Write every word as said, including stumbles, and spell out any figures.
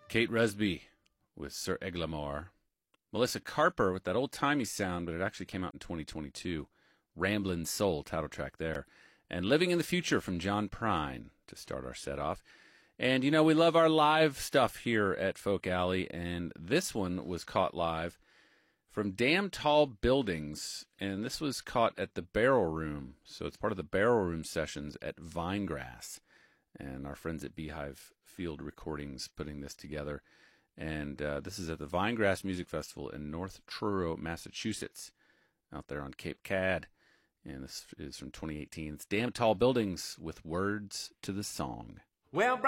Kate Resby with Sir Eglamour. Melissa Carper with that old-timey sound, but it actually came out in twenty twenty-two. Ramblin' Soul, title track there. And Living in the Future from John Prine to start our set off. And, you know, we love our live stuff here at Folk Alley, and this one was caught live from Damn Tall Buildings, and this was caught at the Barrel Room. So it's part of the Barrel Room sessions at Vinegrass. And our friends at Beehive Field Recordings putting this together. And uh, this is at the Vinegrass Music Festival in North Truro, Massachusetts, out there on Cape Cod. And this is from twenty eighteen. It's Damn Tall Buildings with Words to the Song. Well,